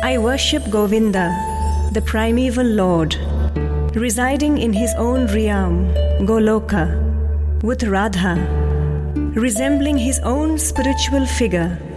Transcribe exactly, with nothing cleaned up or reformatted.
I worship Govinda, the primeval Lord, residing in his own realm, Goloka, with Radha, resembling his own spiritual figure,